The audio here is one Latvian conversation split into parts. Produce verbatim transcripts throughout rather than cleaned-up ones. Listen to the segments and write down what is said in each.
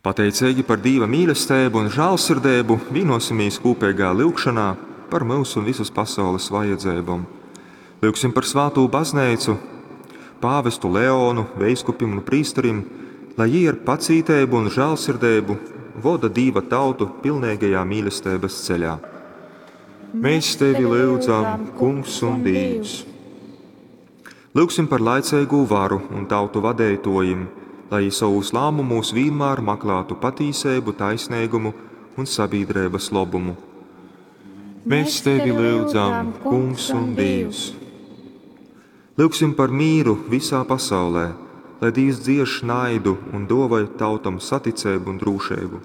Pateicīgi par Dieva mīlestību un žēlsirdību, vienosimies kopīgā lūgšanā par mūsu un visas pasaules vajadzībām. Lūgsim par Svēto baznīcu, pāvestu Leonu, veiskupim un prīsterim, lai viņi ar pacietību un žēlsirdību vada Dieva tautu pilnīgajā mīlestības ceļā. Mēs tevi lūdzam, Kungs un Dievs. Lūgsim par laicīgu varu un tautu vadītājiem, lai savus lēmumus vienmēr meklētu patiesību, taisnīgumu un sabiedrības labumu. Mēs tevi lūdzam, Kungs un Dievs. Lūgsim par mīru visā pasaulē, lai Dievs dzieš naidu un dāvā tautam saticību un drošību.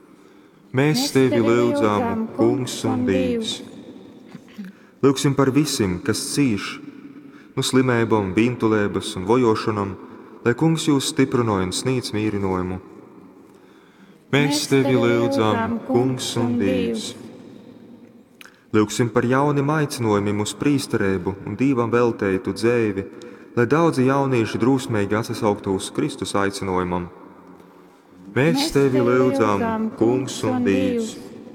Mēs tevi lūdzam, Kungs un Dievs. Lūgsim par visiem, kas cieš no slimībām, vientulības un vojošanām, lai Kungs jūs stiprināja un sniedz mīrinājumu. Mēs tevi lūdzam, Kungs un Dievs. Lūgsim par jauniem aicinājumiem uz prīsterību un Dievam veltītu dzīvi, lai daudzi jaunieši drūsmīgi atsauktu uz Kristus aicinājumam. Mēs tevi lūdzam, Kungs un Dievs.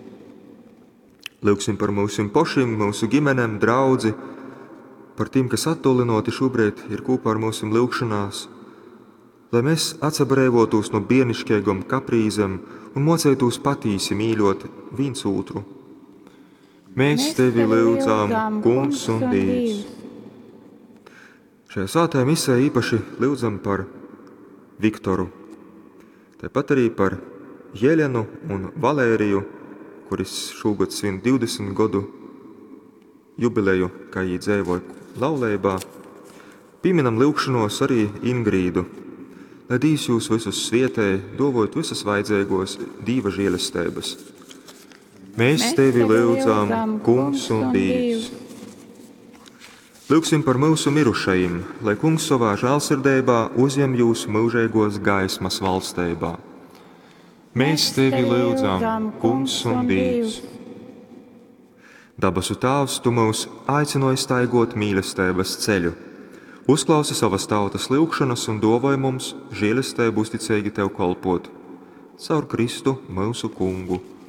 Lūgsim par mūsu pašiem, mūsu ģimenēm, draudzi, par tiem, kas attālināti šobrīd ir kopā ar mūsu lūgšanās, lai mēs atsabrēvotos no bērnišķīgām kaprīzēm un mocētos patīsi mīļot viens otru. Mēs tevi lūdzam, Kungs un Dievs. Šajā svētajā misē īpaši lūdzam par Viktoru, tāpat arī par Jelenu un Valēriju, kuris šogad svin divdesmit gadu jubileju, kā viņi dzīvoja laulībā. Pieminam lūgšanos arī Ingrīdu, lai Dievs jūs visus svietē, dāvājot visas vajadzīgos Dieva žēlastības. Mēs tevi lūdzam, Kungs un Dievs. Lūgsim par mūsu mirušajiem, lai Kungs savā žēlsirdībā uzņem jūs mūžīgos gaismas valstībā. Mēs tevi lūdzam, Kungs un Dievs. Dabasu Tēvs, tu mūs aicināji staigot mīlestības ceļu. Uzklausi savas tautas lūgšanas un dāvāj mums žēlastību uzticīgi tev kalpot. Caur Kristu mūsu Kungu.